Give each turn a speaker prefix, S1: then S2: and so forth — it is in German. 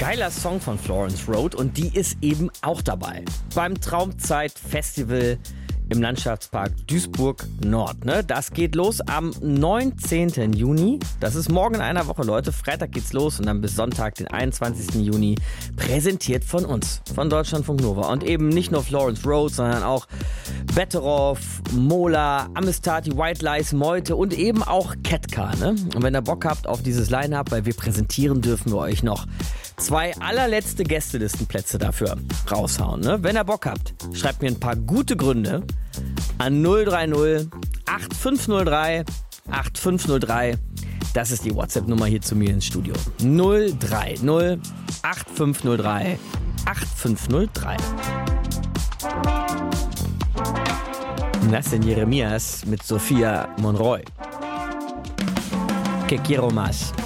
S1: Geiler Song von Florence Road und die ist eben auch dabei. Beim Traumzeit-Festival im Landschaftspark Duisburg Nord. Ne? Das geht los am 19. Juni. Das ist morgen in einer Woche, Leute. Freitag geht's los und dann bis Sonntag, den 21. Juni, präsentiert von uns, von Deutschlandfunk Nova. Und eben nicht nur Florence Road, sondern auch Betteroff, Mola, Amistati, White Lies, Meute und eben auch Ketka. Ne? Und wenn ihr Bock habt auf dieses Line-Up, weil wir präsentieren, dürfen wir euch noch 2 allerletzte Gästelistenplätze dafür raushauen. Ne? Wenn ihr Bock habt, schreibt mir ein paar gute Gründe an 030 8503 8503. Das ist die WhatsApp-Nummer hier zu mir ins Studio. 030 8503 8503. Nassim Jeremias mit Sophia Monroy. Que quiero más.